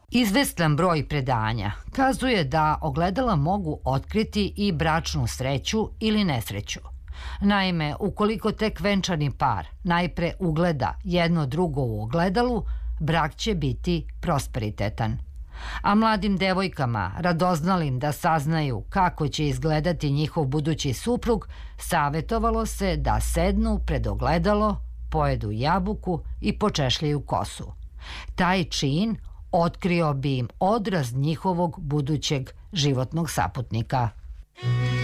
Izvestan broj predanja kazuje da ogledala mogu otkriti i bračnu sreću ili nesreću. Naime, ukoliko tek venčani par najpre ugleda jedno drugo u ogledalu, brak će biti prosperitetan. A mladim devojkama, radoznalim da saznaju kako će izgledati njihov budući suprug, savetovalo se da sednu pred ogledalo, pojedu jabuku i počešljaju kosu. Taj čin otkrio bi im odraz njihovog budućeg životnog saputnika.